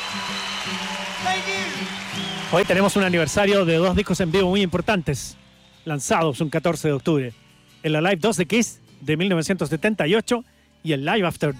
Hoy tenemos un aniversario de 2 discos en vivo muy importantes, lanzados un 14 de octubre. El Alive 2 de Kiss de 1978 y el Live After